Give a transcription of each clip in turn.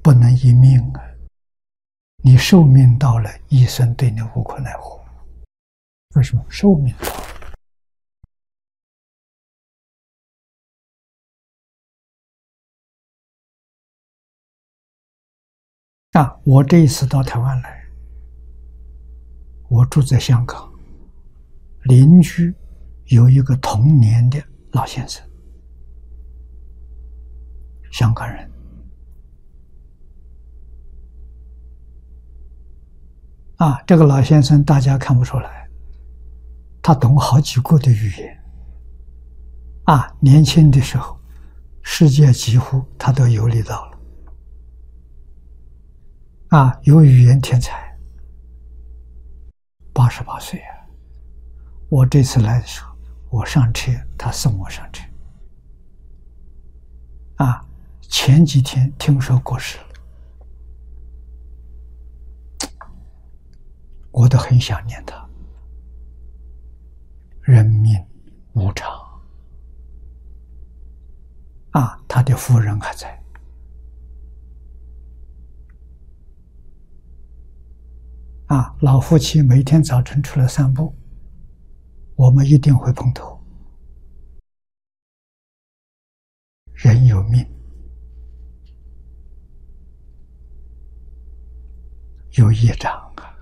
不能一命啊！你寿命到了，医生对你无可奈何。为什么？寿命到了。我这一次到台湾来，我住在香港，邻居有一个同年的老先生，香港人。这个老先生大家看不出来，他懂好几国的语言。年轻的时候，世界几乎他都游历到了。有语言天才。88岁啊！我这次来的时候，我上车，他送我上车。前几天听说过世了。我都很想念他。人命无常。他的夫人还在。老夫妻每天早晨出来散步，我们一定会碰头。人有命，有业障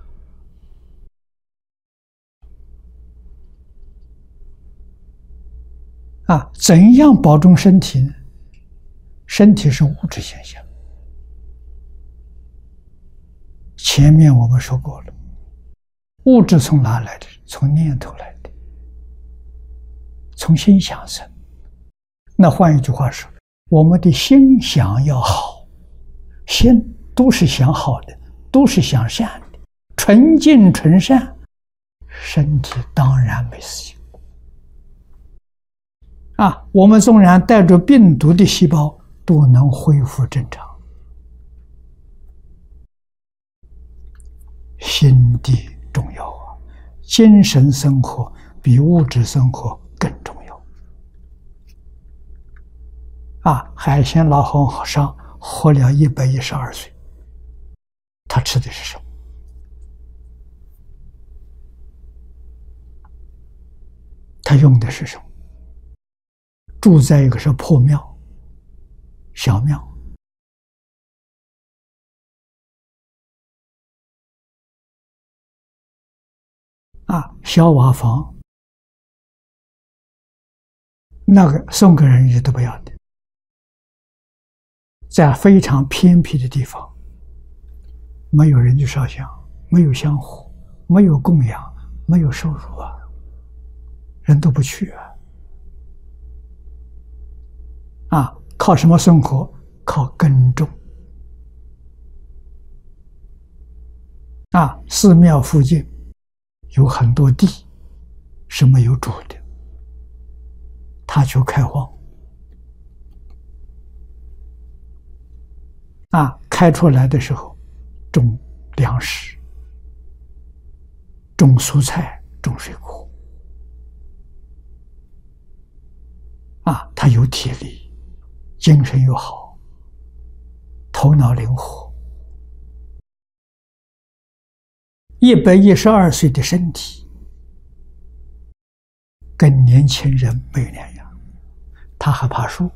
怎样保重身体呢？身体是物质现象，前面我们说过了，物质从哪来的？从念头来的，从心想生。那换一句话说，我们的心想要好，心都是想好的，都是想善的，纯净纯善，身体当然没事情。我们纵然带着病毒的细胞都能恢复正常。心地重要精神生活比物质生活更重要。海鲜老和尚活了112岁，他吃的是什么？他用的是什么？住在一个是破庙、小庙。小瓦房，那个送给人也都不要的，在非常偏僻的地方，没有人去烧香，没有香火，没有供养，没有收入人都不去靠什么生活？靠耕种。寺庙附近有很多地是没有主的，他就开荒。开出来的时候种粮食，种蔬菜，种水果。他有体力，精神又好，头脑灵活。112岁的身体跟年轻人没有两样。他还爬树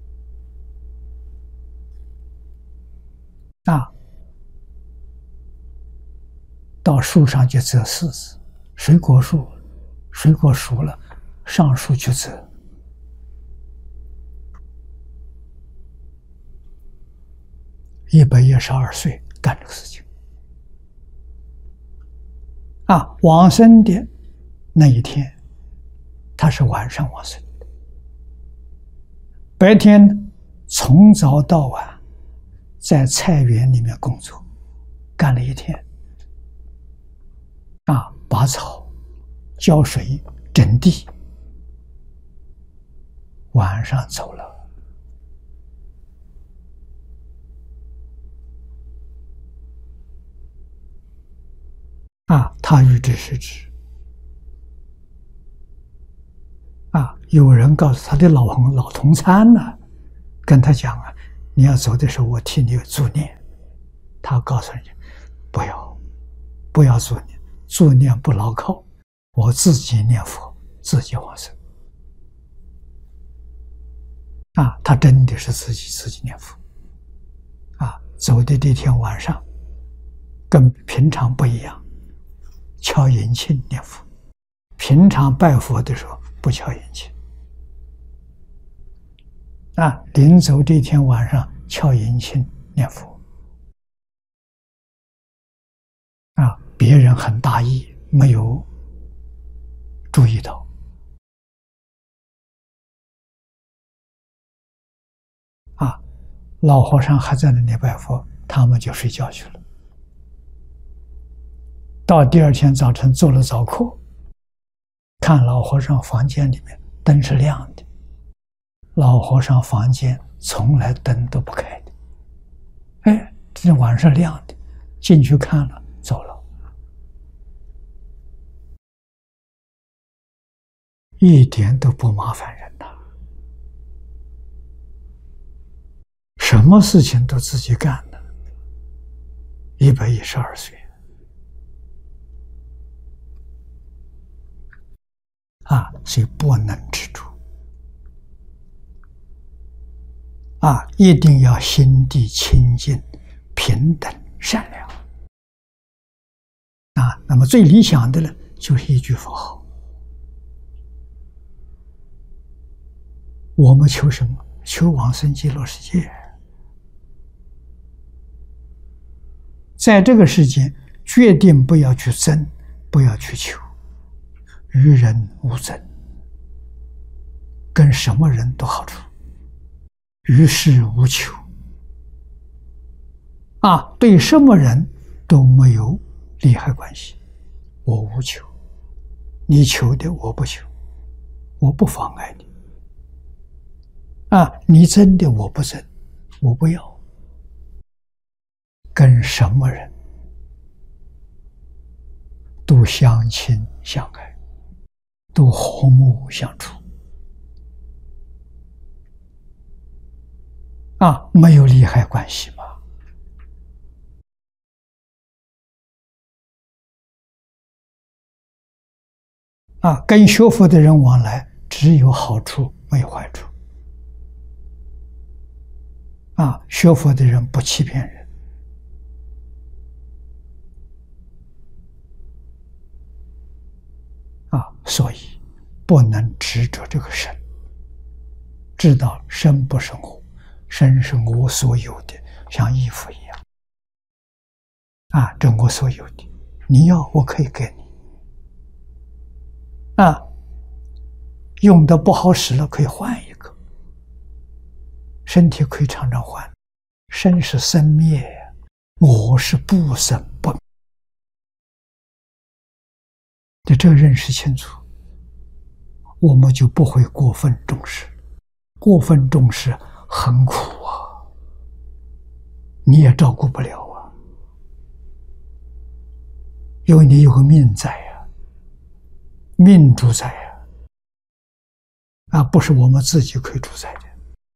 到树上去折柿子，水果树，水果熟了上树去折。112岁干这个事情。往生的那一天，他是晚上往生的，白天从早到晚在菜园里面工作，干了一天，拔草、浇水、整地，晚上走了。他欲知是知。有人告诉他的老同参跟他讲你要走的时候，我替你助念。他告诉你，不要，不要助念，助念不牢靠，我自己念佛，自己往生。啊，他真的是自己念佛。啊，走的这天晚上，跟平常不一样，敲银磬念佛。平常拜佛的时候不敲银磬。啊，临走这天晚上敲银磬念佛。啊，别人很大意，没有注意到。啊，老和尚还在那里拜佛，他们就睡觉去了。到第二天早晨做了早课，看老和尚房间里面灯是亮的，老和尚房间从来灯都不开的。哎，这晚上亮的，进去看了，走了。一点都不麻烦人呐，什么事情都自己干的，112岁。啊，所以不能执着。啊，一定要心地清净、平等、善良。啊，那么最理想的呢，就是一句佛号。我们求什么？求往生极乐世界。在这个世间，决定不要去争，不要去求。与人无争，跟什么人都好处。与世无求。啊，对什么人都没有利害关系。我无求，你求的我不求，我不妨碍你。啊，你争的我不争，我不要。跟什么人都相亲相爱，都和睦相处。啊，没有利害关系吗？啊，跟学佛的人往来只有好处没有坏处。啊，学佛的人不欺骗人。啊，所以不能执着这个身，知道身不是我，身是我所有的，像衣服一样。啊，这我所有的，你要我可以给你。啊，用的不好使了可以换一个，身体可以常常换。生是生灭，我是不生不灭。你这个认识清楚，我们就不会过分重视。过分重视很苦啊，你也照顾不了啊，因为你有个命在啊，命主宰啊，不是我们自己可以主宰的。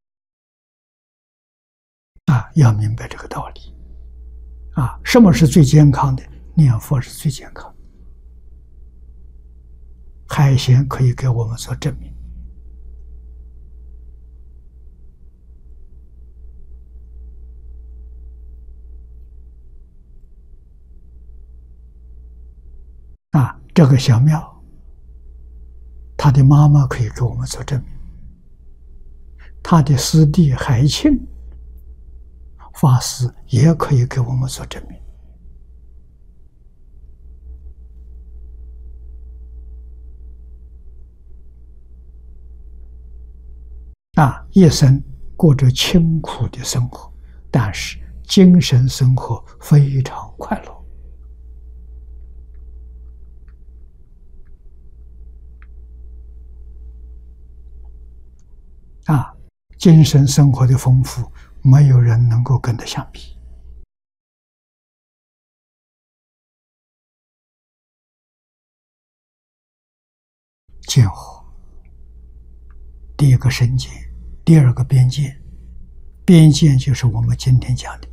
啊，要明白这个道理。啊，什么是最健康的？念佛是最健康的。海鲜可以给我们做证明。啊，这个小庙，他的妈妈可以给我们做证明，他的师弟海庆法师也可以给我们做证明。啊，一生过着清苦的生活，但是精神生活非常快乐。啊，精神生活的丰富，没有人能够跟得相比。见火，第一个身见，第二个边见。 边界就是我们今天讲的